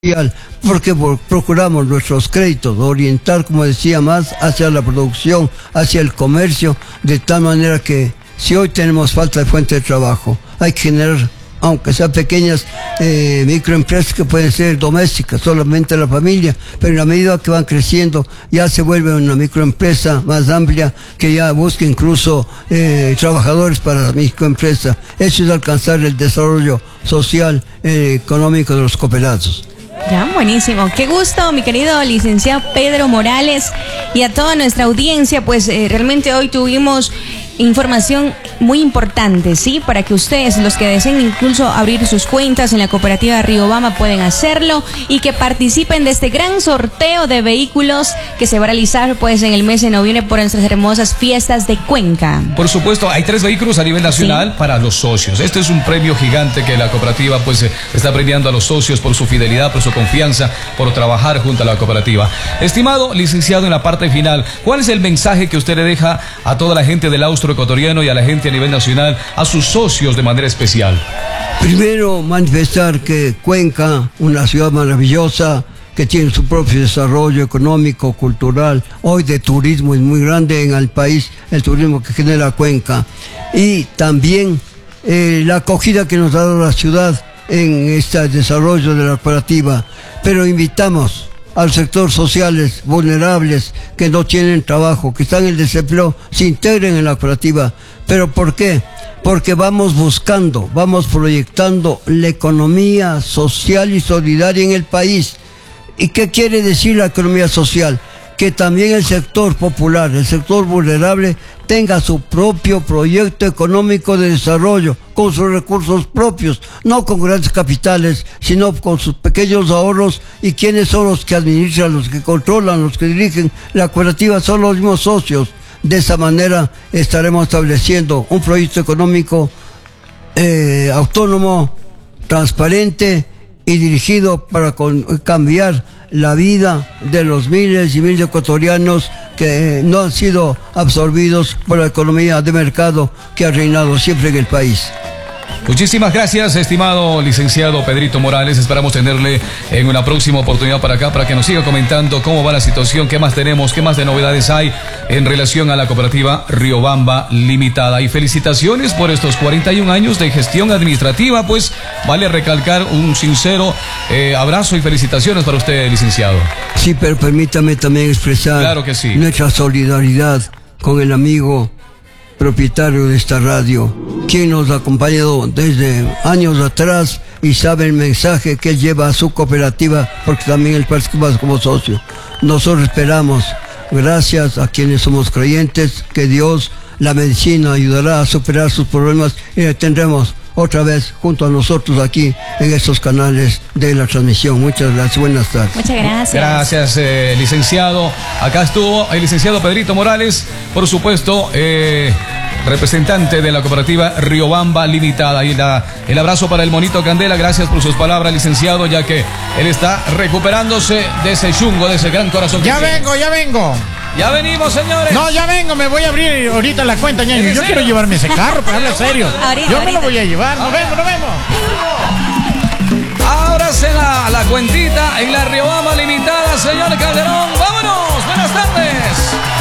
porque procuramos nuestros créditos orientar, como decía, más hacia la producción, hacia el comercio, de tal manera que si hoy tenemos falta de fuente de trabajo, hay que generar, aunque sean pequeñas microempresas que pueden ser domésticas, solamente la familia, pero en la medida que van creciendo ya se vuelve una microempresa más amplia que ya busca incluso trabajadores para la microempresa. Eso es alcanzar el desarrollo social, económico de los cooperados. Ya, buenísimo. Qué gusto, mi querido licenciado Pedro Morales, y a toda nuestra audiencia, pues realmente hoy tuvimos información muy importante, ¿sí? Para que ustedes, los que deseen incluso abrir sus cuentas en la cooperativa de Riobamba, pueden hacerlo y que participen de este gran sorteo de vehículos que se va a realizar pues en el mes de noviembre por nuestras hermosas fiestas de Cuenca. Por supuesto, hay 3 vehículos a nivel nacional, ¿sí?, para los socios. Este es un premio gigante que la cooperativa pues está premiando a los socios por su fidelidad, por su confianza, por trabajar junto a la cooperativa. Estimado licenciado, en la parte final, ¿cuál es el mensaje que usted le deja a toda la gente del Austro ecuatoriano y a la gente a nivel nacional, a sus socios de manera especial? Primero, manifestar que Cuenca, una ciudad maravillosa, que tiene su propio desarrollo económico, cultural, hoy de turismo es muy grande en el país, el turismo que genera Cuenca, y también la acogida que nos ha dado la ciudad en este desarrollo de la cooperativa. Pero invitamos a los sectores sociales vulnerables que no tienen trabajo, que están en el desempleo, se integren en la cooperativa. ¿Pero por qué? Porque vamos buscando, vamos proyectando la economía social y solidaria en el país. ¿Y qué quiere decir la economía social? Que también el sector popular, el sector vulnerable, tenga su propio proyecto económico de desarrollo, con sus recursos propios, no con grandes capitales, sino con sus pequeños ahorros. ¿Y quiénes son los que administran, los que controlan, los que dirigen la cooperativa? Son los mismos socios. De esa manera estaremos estableciendo un proyecto económico autónomo, transparente y dirigido para cambiar la vida de los miles y miles de ecuatorianos que no han sido absorbidos por la economía de mercado que ha reinado siempre en el país. Muchísimas gracias, estimado licenciado Pedrito Morales. Esperamos tenerle en una próxima oportunidad para acá, para que nos siga comentando cómo va la situación, qué más tenemos, qué más de novedades hay en relación a la cooperativa Riobamba Limitada. Y felicitaciones por estos 41 años de gestión administrativa, pues vale recalcar un sincero abrazo y felicitaciones para usted, licenciado. Sí, pero permítame también expresar, claro que sí, nuestra solidaridad con el amigo propietario de esta radio, quien nos ha acompañado desde años atrás y sabe el mensaje que él lleva a su cooperativa, porque también él participa como socio. Nosotros esperamos, gracias a quienes somos creyentes, que Dios, la medicina, ayudará a superar sus problemas y le tendremos otra vez junto a nosotros aquí en estos canales de la transmisión. Muchas gracias, buenas tardes. Muchas gracias. Gracias, licenciado. Acá estuvo el licenciado Pedrito Morales, por supuesto, representante de la cooperativa Riobamba Limitada. Y el abrazo para el Monito Candela. Gracias por sus palabras, licenciado, ya que él está recuperándose de ese chungo, de ese gran corazón. Ya vengo. Ya venimos, señores. No, ya vengo, me voy a abrir ahorita la cuenta, ñaño. Yo quiero llevarme ese carro, para hablar serio. Yo me lo voy a llevar. Nos vemos. Ahora se da la cuentita en la Riobamba Limitada, señor Calderón. ¡Vámonos! ¡Buenas tardes!